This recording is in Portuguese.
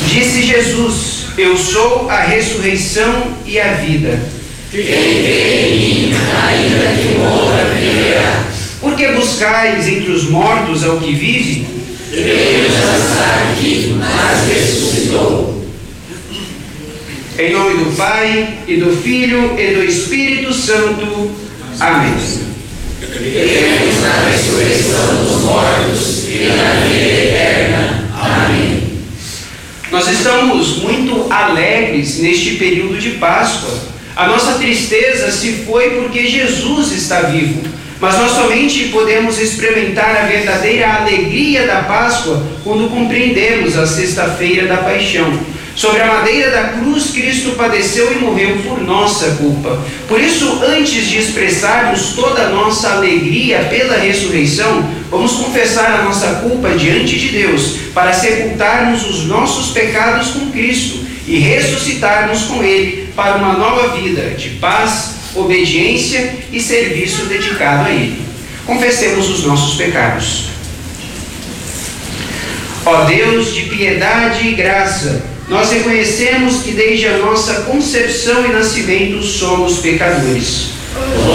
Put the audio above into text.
Disse Jesus: eu sou a ressurreição e a vida. Quem crê em mim, ainda que morra, viverá. Por que buscais entre os mortos ao que vive? Ele já está aqui, mas ressuscitou. Em nome do Pai, e do Filho, e do Espírito Santo. Amém. Cremos na ressurreição dos mortos e na vida eterna. Amém. Nós estamos muito alegres neste período de Páscoa. A nossa tristeza se foi porque Jesus está vivo. Mas nós somente podemos experimentar a verdadeira alegria da Páscoa quando compreendemos a sexta-feira da paixão. Sobre a madeira da cruz, Cristo padeceu e morreu por nossa culpa. Por isso, antes de expressarmos toda a nossa alegria pela ressurreição, vamos confessar a nossa culpa diante de Deus, para sepultarmos os nossos pecados com Cristo e ressuscitarmos com Ele para uma nova vida de paz, obediência e serviço dedicado a Ele. Confessemos os nossos pecados. Ó Deus de piedade e graça, nós reconhecemos que desde a nossa concepção e nascimento somos pecadores.